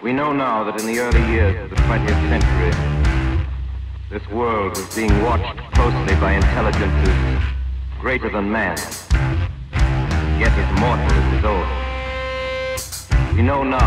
We know now that in the early years of the 20th century, this world was being watched closely by intelligences greater than man, yet as mortal as his own. We know now